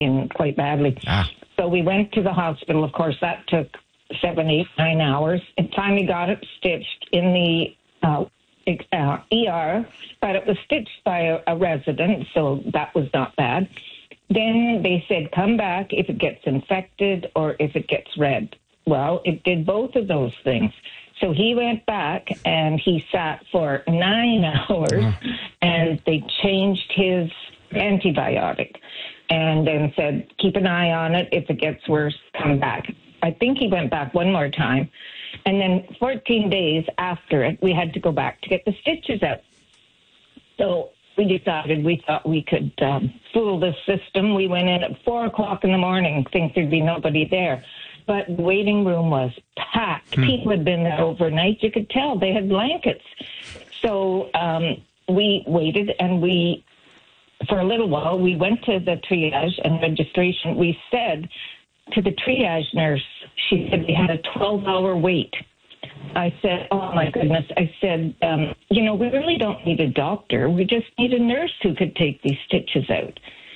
quite badly. So we went to the hospital. Of course, that took 7, 8, 9 hours. And finally got it stitched in the ER, but it was stitched by a resident, so that was not bad. Then they said, come back if it gets infected or if it gets red. Well, it did both of those things. So he went back and he sat for 9 hours and they changed his antibiotic and then said, keep an eye on it. If it gets worse, come back. I think he went back one more time. And then 14 days after it, we had to go back to get the stitches out. So we decided we thought we could fool the system. We went in at 4 o'clock in the morning, think there'd be nobody there. But the waiting room was packed. People had been there overnight. You could tell they had blankets. So we waited, and for a little while, we went to the triage and registration. We said to the triage nurse, she said we had a 12-hour wait. I said, oh, my goodness. I said, we really don't need a doctor. We just need a nurse who could take these stitches out.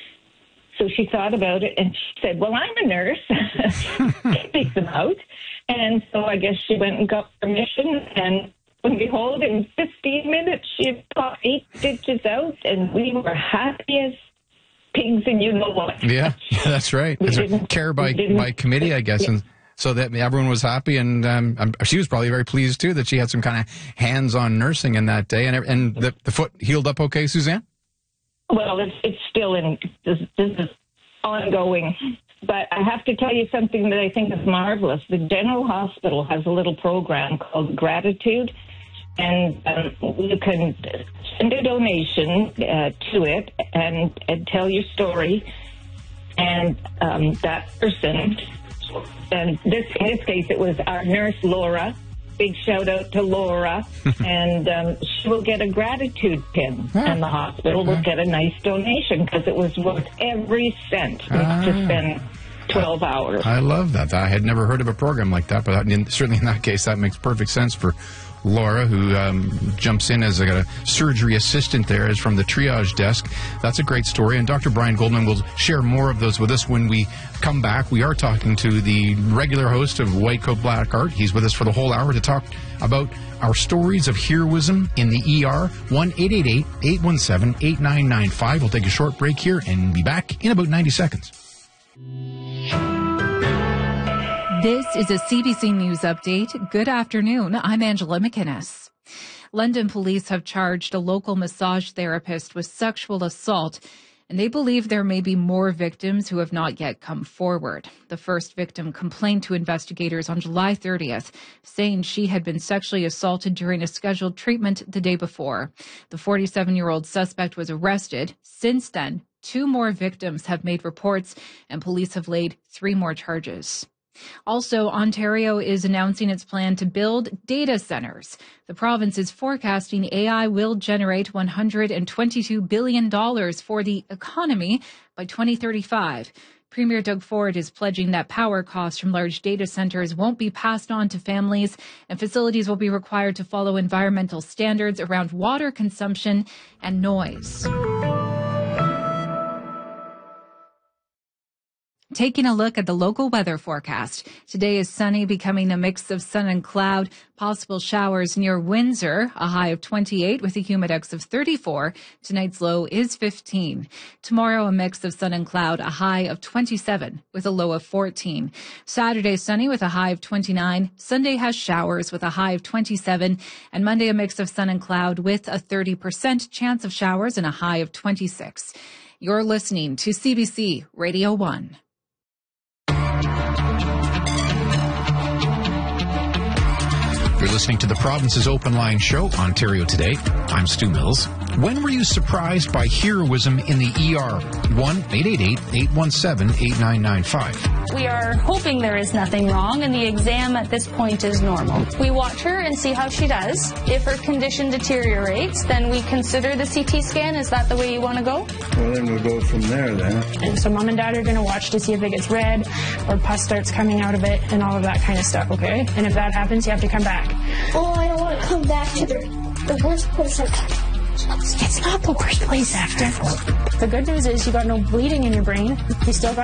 So she thought about it, and she said, well, I'm a nurse. Take them out. And so I guess she went and got permission, and behold, in 15 minutes, she had got 8 stitches out, and we were happy as pigs, and you know what. Yeah, that's right. Care by committee, I guess, and so that everyone was happy, and she was probably very pleased, too, that she had some kind of hands-on nursing in that day, and the foot healed up okay, Suzanne? Well, it's still this is ongoing. But I have to tell you something that I think is marvelous. The General Hospital has a little program called Gratitude, and you can send a donation to it and tell your story. And that person, and in this case, it was our nurse, Laura. Big shout out to Laura, and she will get a gratitude pin, and the hospital will get a nice donation because it was worth every cent to spend 12 hours. I love that. I had never heard of a program like that, but certainly in that case, that makes perfect sense for Laura, who jumps in as a surgery assistant there, is from the triage desk. That's a great story. And Dr. Brian Goldman will share more of those with us when we come back. We are talking to the regular host of White Coat Black Art. He's with us for the whole hour to talk about our stories of heroism in the ER. 1-888-817-8995. We'll take a short break here and be back in about 90 seconds. This is a CBC News Update. Good afternoon. I'm Angela McInnes. London police have charged a local massage therapist with sexual assault, and they believe there may be more victims who have not yet come forward. The first victim complained to investigators on July 30th, saying she had been sexually assaulted during a scheduled treatment the day before. The 47-year-old suspect was arrested. Since then, 2 more victims have made reports, and police have laid 3 more charges. Also, Ontario is announcing its plan to build data centers. The province is forecasting AI will generate $122 billion for the economy by 2035. Premier Doug Ford is pledging that power costs from large data centers won't be passed on to families, and facilities will be required to follow environmental standards around water consumption and noise. Taking a look at the local weather forecast. Today is sunny, becoming a mix of sun and cloud. Possible showers near Windsor, a high of 28 with a humidex of 34. Tonight's low is 15. Tomorrow, a mix of sun and cloud, a high of 27 with a low of 14. Saturday, sunny with a high of 29. Sunday has showers with a high of 27. And Monday, a mix of sun and cloud with a 30% chance of showers and a high of 26. You're listening to CBC Radio 1. You're listening to the Province's Open Line Show, Ontario Today. I'm Stu Mills. When were you surprised by heroism in the ER? 1-888-817-8995. We are hoping there is nothing wrong, and the exam at this point is normal. We watch her and see how she does. If her condition deteriorates, then we consider the CT scan. Is that the way you want to go? Well, then we'll go from there, then. And so Mom and Dad are going to watch to see if it gets red or pus starts coming out of it and all of that kind of stuff, okay? And if that happens, you have to come back. Oh, I don't want to come back to the worst place I've It's not the worst place after. The good news is you got no bleeding in your brain. You still got